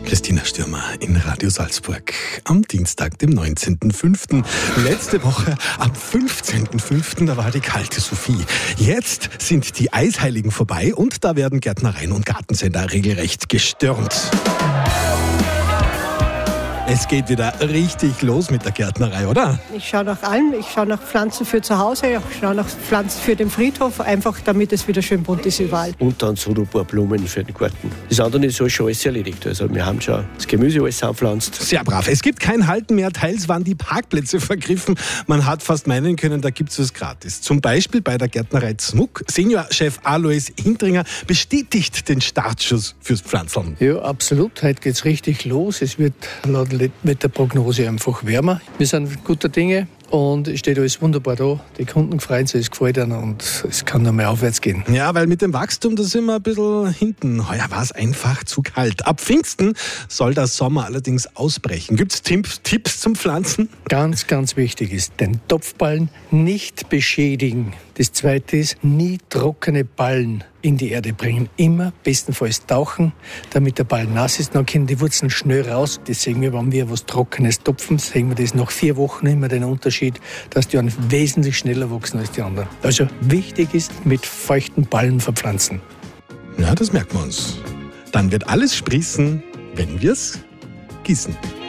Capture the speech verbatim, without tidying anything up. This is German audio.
Christina Stürmer in Radio Salzburg am Dienstag, dem neunzehnten fünften Letzte Woche am fünfzehnten fünften da war die kalte Sophie. Jetzt sind die Eisheiligen vorbei und da werden Gärtnereien und Gartensender regelrecht gestürmt. Es geht wieder richtig los mit der Gärtnerei, oder? Ich schaue nach allem. Ich schaue nach Pflanzen für zu Hause, ich schaue nach Pflanzen für den Friedhof, einfach damit es wieder schön bunt ist überall. Und dann so ein paar Blumen für den Garten. Das andere ist schon alles erledigt. Also wir haben schon das Gemüse alles anpflanzt. Sehr brav. Es gibt kein Halten mehr. Teils waren die Parkplätze vergriffen. Man hat fast meinen können, da gibt es was gratis. Zum Beispiel bei der Gärtnerei Zmuck. Seniorchef Alois Hintringer bestätigt den Startschuss fürs Pflanzeln. Ja, absolut. Heute geht es richtig los. Es wird laut mit der Prognose einfach wärmer. Wir sind guter Dinge und es steht alles wunderbar da. Die Kunden freuen sich, es gefällt ihnen und es kann noch mehr aufwärts gehen. Ja, weil mit dem Wachstum, da sind wir ein bisschen hinten. Heuer war es einfach zu kalt. Ab Pfingsten soll der Sommer allerdings ausbrechen. Gibt es Tipps zum Pflanzen? Ganz, ganz wichtig ist, den Topfballen nicht beschädigen. Das Zweite ist, nie trockene Ballen in die Erde bringen. Immer bestenfalls tauchen, damit der Ball nass ist. Dann können die Wurzeln schnell raus. Das sehen wir, wenn wir was Trockenes topfen, sehen wir das nach vier Wochen immer den Unterschied, dass die dann wesentlich schneller wachsen als die anderen. Also wichtig ist, mit feuchten Ballen verpflanzen. Ja, das merken wir uns. Dann wird alles sprießen, wenn wir es gießen.